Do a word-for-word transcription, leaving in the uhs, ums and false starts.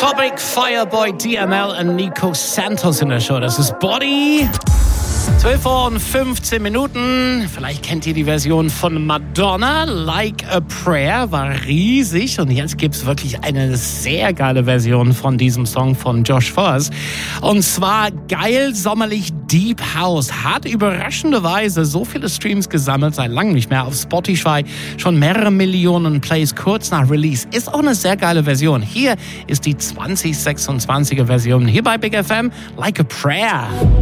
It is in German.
Topic, Fireboy, D M L und Nico Santos in der Show. Das ist Body. zwölf Uhr und fünfzehn Minuten. Vielleicht kennt ihr die Version von Madonna. Like a Prayer war riesig. Und jetzt gibt es wirklich eine sehr geile Version von diesem Song von Josh Foss. Und zwar geil, sommerlich Deep House. Hat überraschenderweise so viele Streams gesammelt, seit langem nicht mehr auf Spotify. Schon mehrere Millionen Plays kurz nach Release. Ist auch eine sehr geile Version. Hier ist die zwanzig sechsundzwanziger Version. Hier bei Big F M. Like a Prayer.